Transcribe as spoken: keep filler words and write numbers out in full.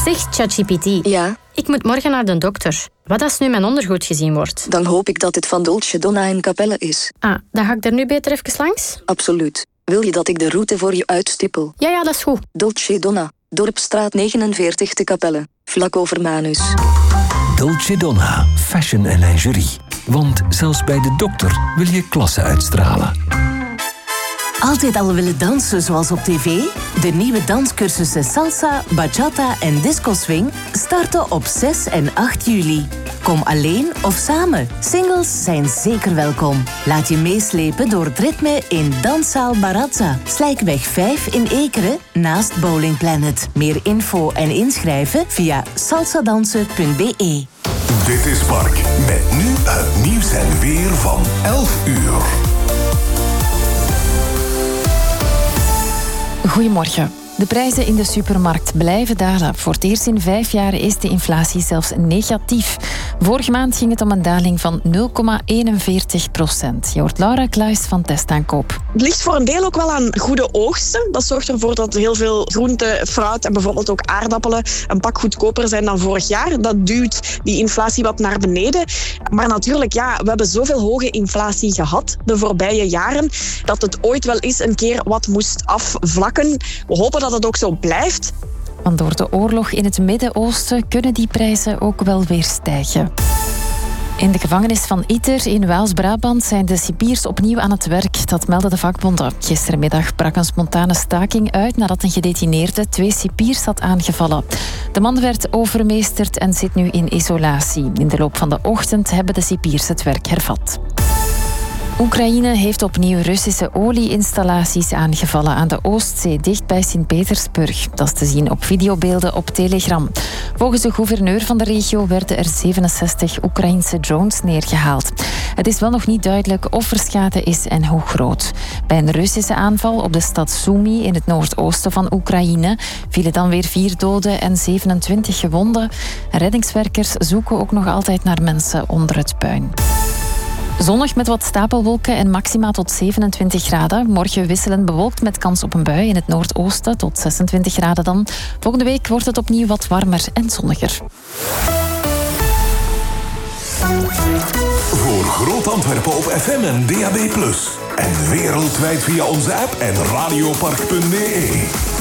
Zeg, ChatGPT. Ja? Ik moet morgen naar de dokter. Wat als nu mijn ondergoed gezien wordt? Dan hoop ik dat het van Dolce Donna in Capelle is. Ah, dan ga ik er nu beter even langs? Absoluut. Wil je dat ik de route voor je uitstippel? Ja, ja, dat is goed. Dolce Donna, Dorpstraat negenenveertig te Capelle, vlak over Manus. Dolce Donna, fashion en lingerie. Want zelfs bij de dokter wil je klasse uitstralen. Altijd al willen dansen zoals op tv? De nieuwe danscursussen Salsa, Bachata en Disco Swing starten op zes en acht juli. Kom alleen of samen. Singles zijn zeker welkom. Laat je meeslepen door het ritme in Danszaal Barazza, Slijkweg vijf in Ekeren, naast Bowling Planet. Meer info en inschrijven via salsadansen punt be. Dit is Spark, met nu het nieuws en weer van elf uur. Goedemorgen. De prijzen in de supermarkt blijven dalen. Voor het eerst in vijf jaar is de inflatie zelfs negatief. Vorige maand ging het om een daling van nul komma eenenveertig procent. Je hoort Laura Kluis van Testaankoop. Het ligt voor een deel ook wel aan goede oogsten. Dat zorgt ervoor dat heel veel groente, fruit en bijvoorbeeld ook aardappelen een pak goedkoper zijn dan vorig jaar. Dat duwt die inflatie wat naar beneden. Maar natuurlijk, ja, we hebben zoveel hoge inflatie gehad de voorbije jaren, dat het ooit wel eens een keer wat moest afvlakken. We hopen dat het ook zo blijft. Want door de oorlog in het Midden-Oosten kunnen die prijzen ook wel weer stijgen. In de gevangenis van Iter in Waals-Brabant zijn de cipiers opnieuw aan het werk. Dat melden de vakbonden. Gistermiddag brak een spontane staking uit nadat een gedetineerde twee cipiers had aangevallen. De man werd overmeesterd en zit nu in isolatie. In de loop van de ochtend hebben de cipiers het werk hervat. Oekraïne heeft opnieuw Russische olieinstallaties aangevallen aan de Oostzee, dicht bij Sint-Petersburg. Dat is te zien op videobeelden op Telegram. Volgens de gouverneur van de regio werden er zevenenzestig Oekraïnse drones neergehaald. Het is wel nog niet duidelijk of er schade is en hoe groot. Bij een Russische aanval op de stad Sumy in het noordoosten van Oekraïne vielen dan weer vier doden en zevenentwintig gewonden. Reddingswerkers zoeken ook nog altijd naar mensen onder het puin. Zonnig met wat stapelwolken en maxima tot zevenentwintig graden. Morgen wisselend bewolkt met kans op een bui in het noordoosten tot zesentwintig graden dan. Volgende week wordt het opnieuw wat warmer en zonniger. Voor Groot Antwerpen op F M en D A B plus. En wereldwijd via onze app en radiopark punt be.